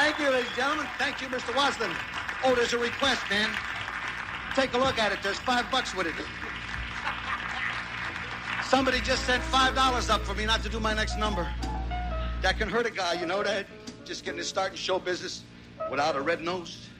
Thank you, ladies and gentlemen. Thank you, Mr. Waslin. Oh, there's a request, man. Take a look at it. There's $5 with it. Somebody just sent $5 up for me not to do my next number. That can hurt a guy, you know that? Just getting his start in show business without a red nose.